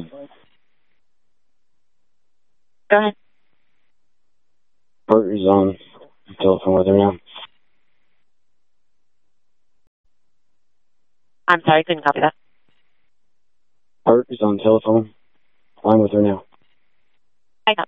Go ahead. Bert is on the telephone with her now. I'm sorry, I couldn't copy that. Bert is on the telephone line with her now.